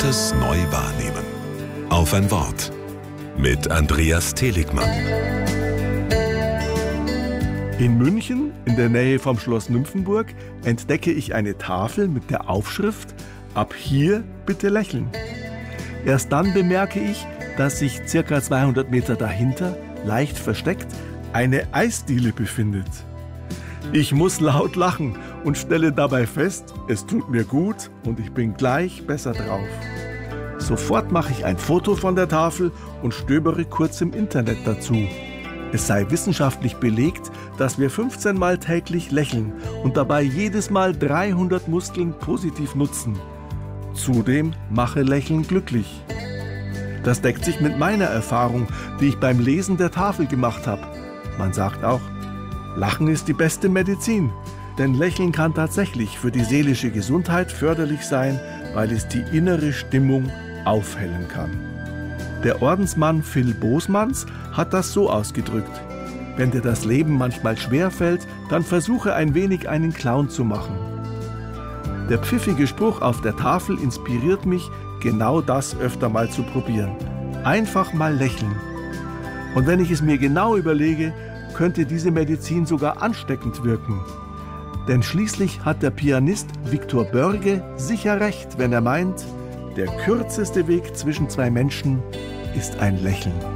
Gottes neu wahrnehmen. Auf ein Wort mit Andreas Seligmann. In München, in der Nähe vom Schloss Nymphenburg, entdecke ich eine Tafel mit der Aufschrift »Ab hier bitte lächeln«. Erst dann bemerke ich, dass sich ca. 200 Meter dahinter, leicht versteckt, eine Eisdiele befindet. Ich muss laut lachen und stelle dabei fest, es tut mir gut und ich bin gleich besser drauf. Sofort mache ich ein Foto von der Tafel und stöbere kurz im Internet dazu. Es sei wissenschaftlich belegt, dass wir 15 Mal täglich lächeln und dabei jedes Mal 300 Muskeln positiv nutzen. Zudem mache Lächeln glücklich. Das deckt sich mit meiner Erfahrung, die ich beim Lesen der Tafel gemacht habe. Man sagt auch, Lachen ist die beste Medizin, denn Lächeln kann tatsächlich für die seelische Gesundheit förderlich sein, weil es die innere Stimmung aufhellen kann. Der Ordensmann Phil Bosmans hat das so ausgedrückt: Wenn dir das Leben manchmal schwer fällt, dann versuche ein wenig einen Clown zu machen. Der pfiffige Spruch auf der Tafel inspiriert mich, genau das öfter mal zu probieren. Einfach mal lächeln. Und wenn ich es mir genau überlege, könnte diese Medizin sogar ansteckend wirken. Denn schließlich hat der Pianist Viktor Börge sicher recht, wenn er meint, der kürzeste Weg zwischen zwei Menschen ist ein Lächeln.